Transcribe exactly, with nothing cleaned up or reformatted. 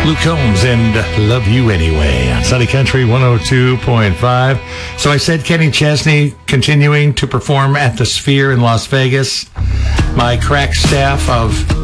Luke Combs and Love You Anyway on Sunny Country one oh two point five. So I said Kenny Chesney continuing to perform at the Sphere in Las Vegas. My crack staff of